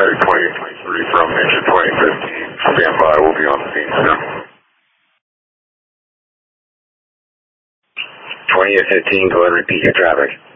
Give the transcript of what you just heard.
2023 from engine 2015. Stand by, we'll be on the scene soon. 2015, go ahead and repeat your traffic.